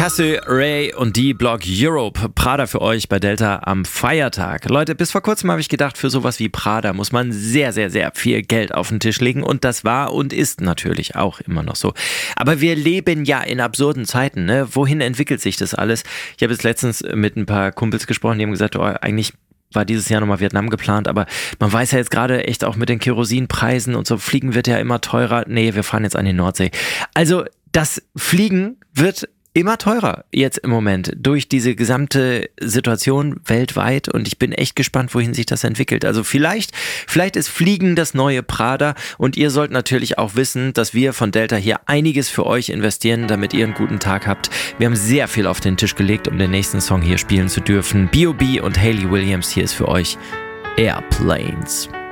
Cassie Ray und die Block Europe. Prada für euch bei Delta am Feiertag. Leute, bis vor kurzem habe ich gedacht, für sowas wie Prada muss man sehr, sehr, sehr viel Geld auf den Tisch legen. Und das war und ist natürlich auch immer noch so. Aber wir leben ja in absurden Zeiten, ne? Wohin entwickelt sich das alles? Ich habe jetzt letztens mit ein paar Kumpels gesprochen, die haben gesagt, eigentlich war dieses Jahr nochmal Vietnam geplant, aber man weiß ja jetzt gerade echt auch mit den Kerosinpreisen und so, Fliegen wird ja immer teurer. Nee, wir fahren jetzt an die Nordsee. Also das Fliegen wird immer teurer jetzt im Moment durch diese gesamte Situation weltweit und ich bin echt gespannt, wohin sich das entwickelt. Also vielleicht ist Fliegen das neue Prada und ihr sollt natürlich auch wissen, dass wir von Delta hier einiges für euch investieren, damit ihr einen guten Tag habt. Wir haben sehr viel auf den Tisch gelegt, um den nächsten Song hier spielen zu dürfen. B.O.B. und Hayley Williams, hier ist für euch Airplanes.